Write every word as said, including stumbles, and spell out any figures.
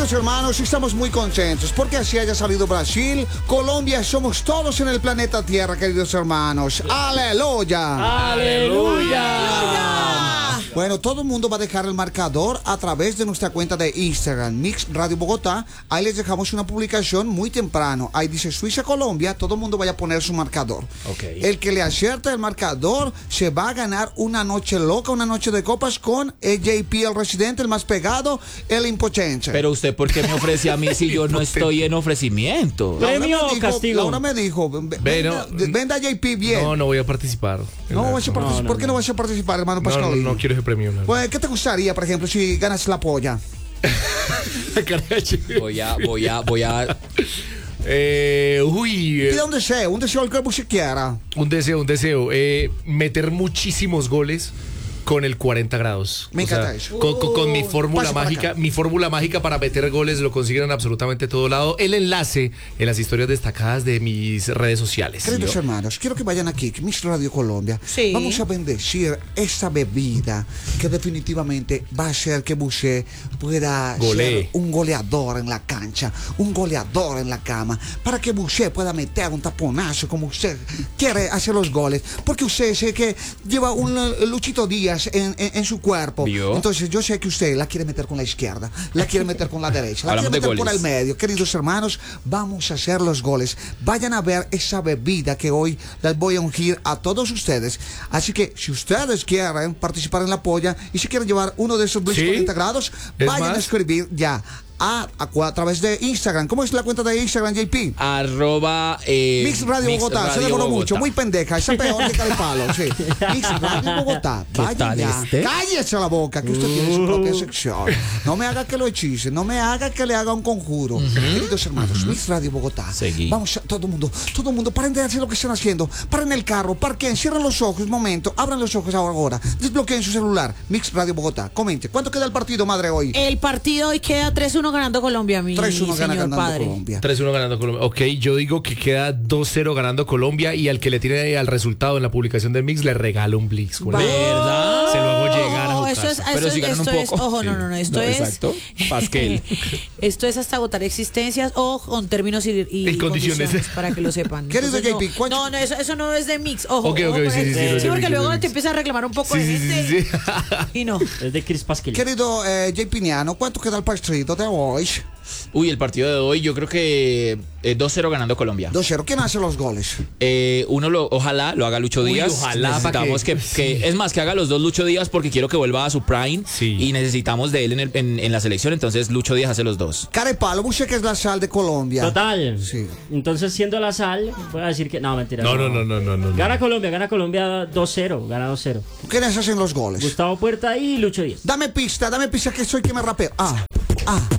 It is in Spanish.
Queridos hermanos, estamos muy contentos porque así haya salido Brasil, Colombia, somos todos en el planeta Tierra, queridos hermanos. ¡Aleluya! ¡Aleluya! Bueno, todo el mundo va a dejar el marcador a través de nuestra cuenta de Instagram, Mix Radio Bogotá. Ahí les dejamos una publicación muy temprano. Ahí dice Suiza, Colombia, todo el mundo vaya a poner su marcador. Okay. El que le acierte el marcador se va a ganar una noche loca, una noche de copas con el J P, el residente, el más pegado, el impotente. Pero usted, ¿por qué me ofrece a mí si yo no estoy en ofrecimiento? ¿Premio o dijo, castigo? Laura me dijo, venda, Bueno, venda a J P bien. No, no voy a participar. No, vas a participar. no, no, ¿Por qué no, no. vas a participar, hermano No, Pascal? no, no quiero ese premio. No. Pues, ¿qué te gustaría, por ejemplo, si ganas la polla? Voy a, voy a, voy a... eh, uy, eh, Pida un deseo, un deseo al que usted quiera. un deseo, un deseo. Eh, meter muchísimos goles con el cuarenta grados. Me O sea, encanta eso. Con, con- con mi fórmula Pase para mágica, acá. mi fórmula mágica para meter goles lo consiguen en absolutamente todo lado. El enlace en las historias destacadas de mis redes sociales. Queridos hermanos, quiero que vayan aquí, que Miss Radio Colombia. Sí. Vamos a bendecir esta bebida que definitivamente va a hacer que Boucher pueda Golee. ser un goleador en la cancha, un goleador en la cama, para que Boucher pueda meter un taponazo como usted quiere hacer los goles, porque usted sé que lleva un eh, Luchito Díaz en, en- en su cuerpo. ¿Vio? Entonces yo sé que usted la quiere meter con la izquierda, la quiere meter con la derecha, la Hablamos quiere de meter por el goles. medio. Queridos hermanos, vamos a hacer los goles. Vayan a ver esa bebida que hoy les voy a ungir a todos ustedes. Así que si ustedes quieren participar en la polla y si quieren llevar uno de esos Bleach ¿Sí? cuarenta grados, ¿Es vayan a más? escribir ya a, a, a través de Instagram. ¿Cómo es la cuenta de Instagram, J P? Arroba... Eh, Mix Radio Mix Bogotá, se Radio demoró Bogotá. mucho, muy pendeja, esa peor que Calipalo, sí. Mix Radio Bogotá, ¿Qué vayan tal ya, este? cállese la boca, que usted tiene su propia sección. No me haga que lo hechice, no me haga que le haga un conjuro. Queridos hermanos, Mix Radio Bogotá, Seguí. vamos a, todo el mundo, todo el mundo, paren de hacer lo que están haciendo, paren el carro, parquen, cierren los ojos, un momento, abran los ojos ahora, ahora, desbloqueen su celular, Mix Radio Bogotá, comente, ¿cuánto queda el partido, madre, hoy? El partido hoy queda tres uno ganando Colombia, mi tres uno gana señor ganando padre. Colombia. tres uno ganando Colombia. Ok, yo digo que queda dos cero ganando Colombia y al que le tiene al resultado en la publicación de Mix le regalo un Blitz. con él. ¿Verdad? Se lo hago llegar a No, su eso es, casa. Pero eso si es- ganan un esto es, poco. ojo, no, no, no, esto No, es, exacto. Pasquel. esto es hasta agotar existencias o con términos y, y Y condiciones. para que lo sepan. Querido Entonces, J P, no, ¿cuánto- no, no, eso, eso no es de Mix, ojo. Ok, ok, ojo con sí, sí, eso. sí, no es de porque Mix, luego no es de te Mix. empieza a reclamar un poco Sí, de sí, sí, gente sí, sí. y no. Es de Chris Pasquel. Querido eh, J P Niano, ¿cuánto queda el partido de hoy? Uy, el partido de hoy yo creo que eh, dos cero ganando Colombia. dos cero, ¿quién hace los goles? Eh, uno lo, ojalá lo haga Lucho Uy, Díaz. ojalá, Necesitamos pa' que- que, que- es más, que haga los dos Lucho Díaz porque quiero que vuelva a su prime Sí. y necesitamos de él en, el- en- en la selección. Entonces Lucho Díaz hace los dos. Carepalo, Boucher, que es la sal de Colombia. Total. Sí. Entonces, siendo la sal, voy a decir que. No, mentira. No, no, no, no, no, no. Gana Colombia, gana Colombia dos cero. Gana dos cero. ¿Quiénes hacen los goles? Gustavo Puerta y Lucho Díaz. Dame pista, dame pista que soy quien me rapeo. Ah, ah,